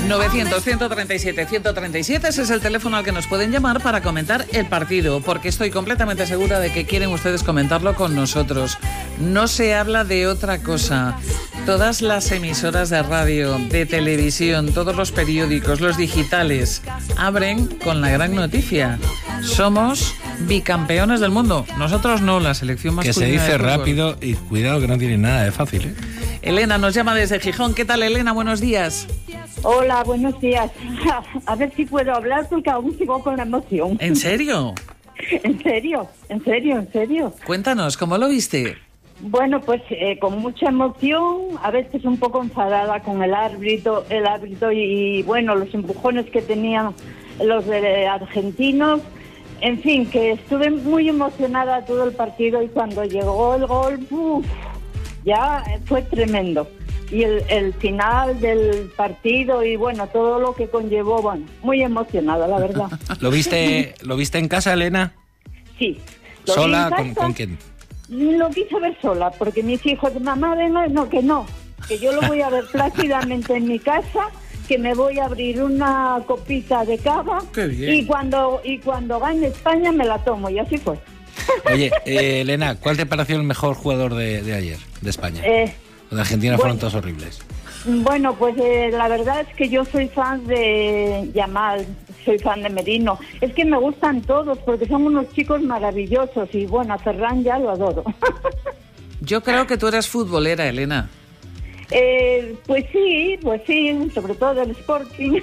900-137-137, ese es el teléfono al que nos pueden llamar para comentar el partido, porque estoy completamente segura de que quieren ustedes comentarlo con nosotros. No se habla de otra cosa. Todas las emisoras de radio, de televisión, todos los periódicos, los digitales, abren con la gran noticia. Somos bicampeones del mundo. Nosotros no, la selección masculina. Que se dice de fútbol. rápido y cuidado que no tiene nada de fácil, ¿eh? Elena nos llama desde Gijón. ¿Qué tal, Elena? Buenos días. Hola, buenos días. A ver si puedo hablar porque aún sigo con la emoción. ¿En serio? ¿En serio? Cuéntanos, ¿cómo lo viste? Bueno, pues con mucha emoción, a veces un poco enfadada con el árbitro y bueno, los empujones que tenían los argentinos. En fin, que estuve muy emocionada todo el partido y cuando llegó el gol, ya fue tremendo. Y el final del partido y bueno, todo lo que conllevó, bueno, muy emocionada, la verdad. ¿Lo viste en casa, Elena? Sí. ¿Sola? ¿Con quién? Lo quise ver sola, porque mis hijos, mamá, venga, que yo lo voy a ver plácidamente en mi casa, que me voy a abrir una copita de cava. Qué bien. y cuando gane España me la tomo, y así fue. Oye, Elena, ¿cuál te pareció el mejor jugador de ayer, de España? Los de Argentina fueron todos horribles. Bueno, pues la verdad es que yo soy fan de Yamal, soy fan de Merino. Es que me gustan todos porque son unos chicos maravillosos y bueno, a Ferran ya lo adoro. Yo creo que tú eras futbolera, Elena. Pues sí, sobre todo del Sporting.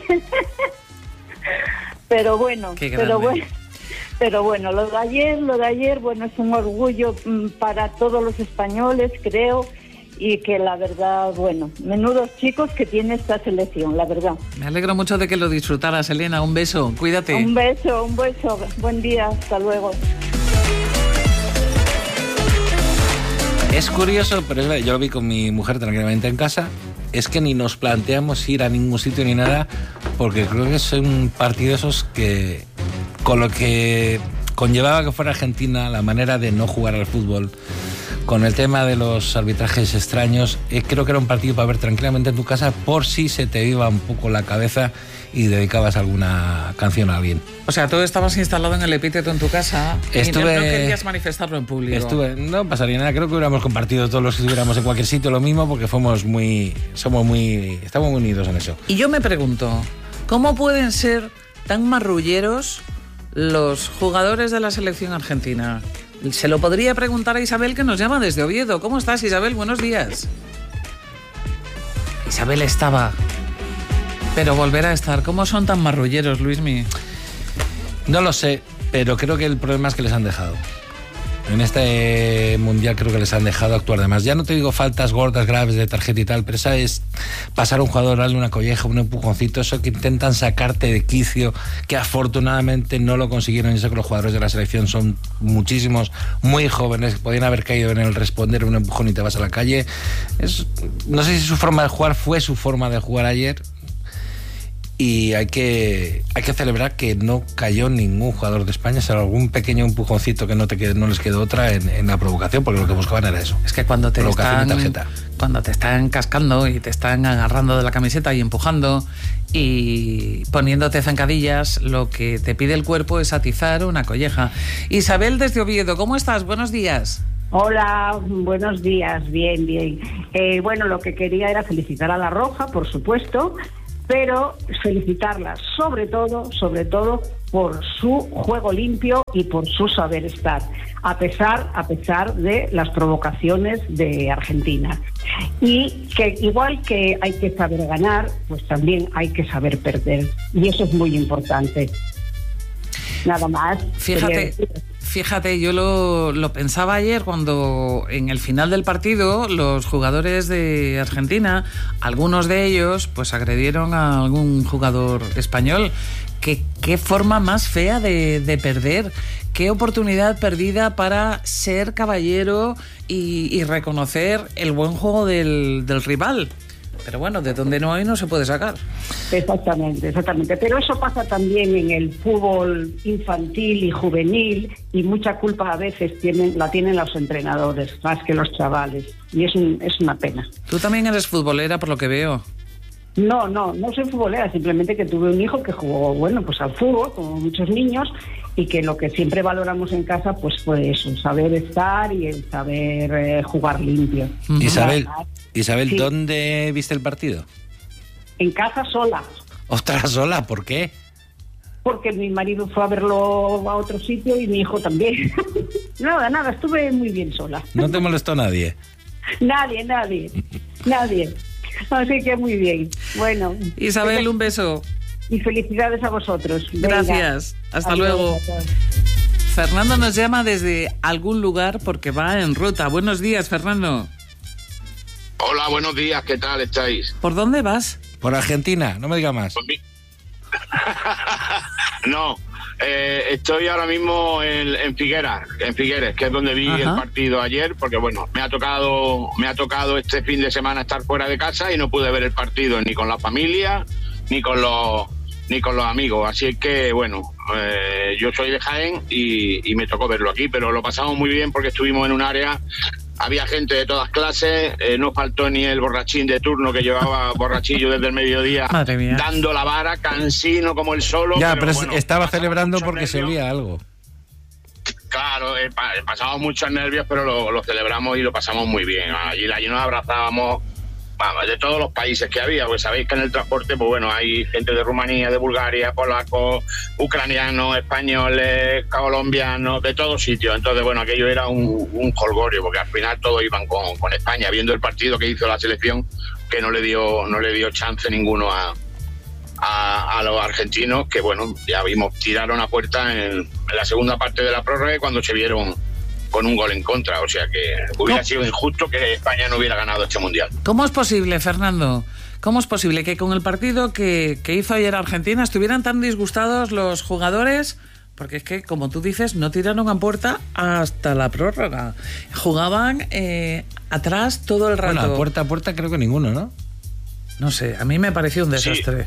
Pero bueno, lo de ayer, bueno, es un orgullo para todos los españoles, creo. Y que la verdad, bueno, menudos chicos que tiene esta selección, la verdad. Me alegro mucho de que lo disfrutaras, Elena. Un beso, cuídate. Un beso. Buen día, hasta luego. Es curioso, pero es verdad, yo lo vi con mi mujer tranquilamente en casa, es que ni nos planteamos ir a ningún sitio ni nada, porque creo que son partidos esos que, con lo que conllevaba que fuera Argentina, la manera de no jugar al fútbol, con el tema de los arbitrajes extraños, creo que era un partido para ver tranquilamente en tu casa por si se te iba un poco la cabeza y dedicabas alguna canción a alguien. O sea, tú estabas instalado en el epíteto en tu casa y no querías manifestarlo en público. No pasaría nada, creo que hubiéramos compartido todos los que estuviéramos en cualquier sitio lo mismo porque estamos muy unidos en eso. Y yo me pregunto, ¿cómo pueden ser tan marrulleros los jugadores de la selección argentina? Se lo podría preguntar a Isabel, que nos llama desde Oviedo. ¿Cómo estás, Isabel? Buenos días. Isabel estaba, pero volverá a estar. ¿Cómo son tan marrulleros, Luismi? No lo sé, pero creo que el problema es que les han dejado. En este mundial creo que les han dejado actuar de más. Ya no te digo faltas gordas, graves de tarjeta y tal, pero esa es pasar a un jugador, darle una colleja, un empujoncito, eso que intentan sacarte de quicio, que afortunadamente no lo consiguieron. Yo sé que los jugadores de la selección son muchísimos, muy jóvenes, podían haber caído en el responder un empujón y te vas a la calle. No sé si su forma de jugar fue su forma de jugar ayer. Y hay que celebrar que no cayó ningún jugador de España, salvo algún pequeño empujoncito que no les quedó otra en la provocación, porque lo que buscaban era eso. Es que cuando te están cascando y te están agarrando de la camiseta y empujando y poniéndote zancadillas, lo que te pide el cuerpo es atizar una colleja. Isabel desde Oviedo, ¿cómo estás? Buenos días. Hola, buenos días, bien. Bueno, lo que quería era felicitar a La Roja, por supuesto, pero felicitarla sobre todo por su juego limpio y por su saber estar, a pesar de las provocaciones de Argentina. Y que igual que hay que saber ganar, pues también hay que saber perder, y eso es muy importante. Nada más. Fíjate, yo lo pensaba ayer cuando en el final del partido los jugadores de Argentina, algunos de ellos pues agredieron a algún jugador español. Qué forma más fea de perder, qué oportunidad perdida para ser caballero y reconocer el buen juego del rival. Pero bueno, de donde no hay no se puede sacar. Exactamente. Pero eso pasa también en el fútbol infantil y juvenil, y mucha culpa a veces la tienen los entrenadores más que los chavales. Y es una pena. Tú también eres futbolera, por lo que veo. No soy futbolera, simplemente que tuve un hijo que jugó, bueno, pues al fútbol, como muchos niños, y que lo que siempre valoramos en casa, pues fue eso, saber estar y el saber jugar limpio. Isabel, Sí. ¿Dónde viste el partido? En casa sola, ¿Ostras, sola? ¿Por qué? porque mi marido fue a verlo a otro sitio y mi hijo también. Nada, estuve muy bien sola. ¿No te molestó nadie? Nadie. Así que muy bien. Bueno. Isabel, un beso. Y felicidades a vosotros. Venga. Gracias. Hasta Adiós, luego. adiós. Fernando nos llama desde algún lugar porque va en ruta. Buenos días, Fernando. Hola, buenos días, ¿qué tal estáis? ¿Por dónde vas? Por Argentina, no me diga más. No, estoy ahora mismo en Figueres, que es donde vi el partido ayer, porque bueno, me ha tocado este fin de semana estar fuera de casa y no pude ver el partido ni con la familia ni con los amigos, así que bueno, yo soy de Jaén y me tocó verlo aquí, pero lo pasamos muy bien porque estuvimos en un área. Había gente de todas clases, no faltó ni el borrachín de turno que llevaba borrachillo desde el mediodía, dando la vara, cansino como el solo. Ya, pero bueno, estaba celebrando porque nervios. se olía algo. Claro, pasamos muchos nervios, pero lo celebramos y lo pasamos muy bien. Allí nos abrazábamos, vamos, de todos los países que había, pues sabéis que en el transporte, pues bueno, hay gente de Rumanía, de Bulgaria, polacos, ucranianos, españoles, colombianos, de todos sitios. Entonces, bueno, aquello era un jolgorio, porque al final todos iban con España, viendo el partido que hizo la selección, que no le dio chance ninguno a los argentinos, que bueno, ya vimos, tiraron a puerta en la segunda parte de la prórroga cuando se vieron con un gol en contra, o sea que hubiera sido injusto que España no hubiera ganado este Mundial. ¿Cómo es posible, Fernando? ¿Cómo es posible que con el partido que hizo ayer Argentina estuvieran tan disgustados los jugadores? Porque es que, como tú dices, no tiraron a puerta hasta la prórroga. Jugaban atrás todo el rato. Bueno, puerta a puerta creo que ninguno, ¿no? No sé, a mí me pareció un desastre. Sí.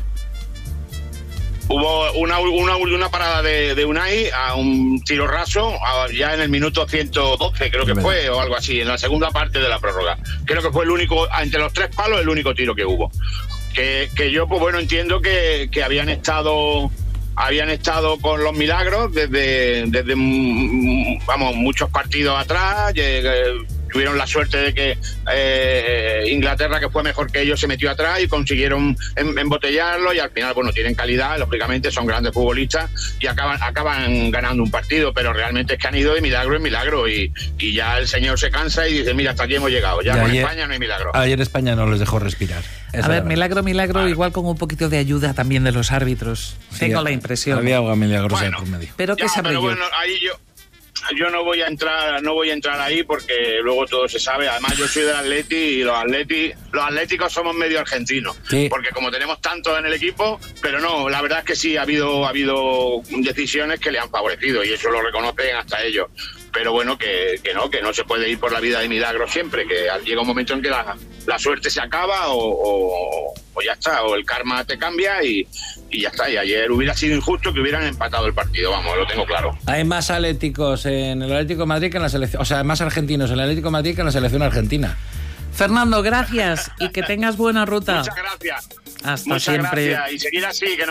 Hubo una parada de Unai a un tiro raso ya en el minuto 112, creo que fue, o algo así, en la segunda parte de la prórroga. Creo que fue el único, entre los tres palos, el único tiro que hubo. Que yo, pues bueno, entiendo que habían estado con los milagros desde vamos, muchos partidos atrás. Tuvieron la suerte de que Inglaterra, que fue mejor que ellos, se metió atrás y consiguieron embotellarlo, y al final, bueno, tienen calidad, lógicamente son grandes futbolistas y acaban ganando un partido, pero realmente es que han ido de milagro en milagro y ya el señor se cansa y dice, mira, hasta aquí hemos llegado, ya con España no hay milagro. Ayer España no les dejó respirar. A ver, milagro, igual con un poquito de ayuda también de los árbitros. Sí, tengo la impresión. Había algo milagrosa por medio. Pero ¿qué sabré yo? Bueno, ahí yo no voy a entrar ahí porque luego todo se sabe. Además, yo soy del Atleti y los atléticos somos medio argentinos, porque como tenemos tantos en el equipo, pero no, la verdad es que sí ha habido decisiones que le han favorecido y eso lo reconocen hasta ellos. Pero bueno, que no se puede ir por la vida de milagro siempre, que llega un momento en que la suerte se acaba o ya está, o el karma te cambia y ya está. Y ayer hubiera sido injusto que hubieran empatado el partido, vamos, lo tengo claro. Hay más atléticos en el Atlético de Madrid que en la selección, o sea, más argentinos en el Atlético de Madrid que en la selección argentina. Fernando, gracias y que tengas buena ruta. Muchas gracias. Hasta siempre. Gracias. Y seguir así, que